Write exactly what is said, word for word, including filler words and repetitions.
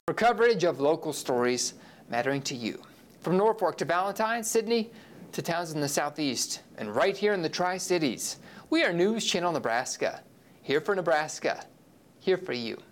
For coverage of local stories mattering to you. From Norfolk to Valentine, Sydney to towns in the southeast, and right here in the Tri-Cities, we are News Channel Nebraska. Here for Nebraska. Here for you.